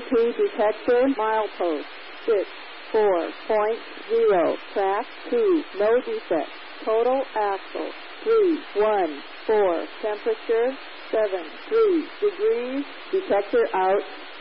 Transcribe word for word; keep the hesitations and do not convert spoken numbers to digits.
P detector, milepost, six four point zero, track two, no defect, total axle, three one four, temperature, seven three degrees, detector out.